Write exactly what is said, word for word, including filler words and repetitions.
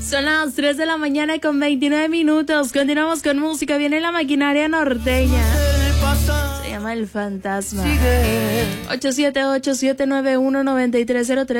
Son las tres de la mañana con veintinueve minutos. Continuamos con música. Viene la maquinaria norteña. Se llama El Fantasma. ocho siete ocho, siete nueve uno, nueve tres cero tres.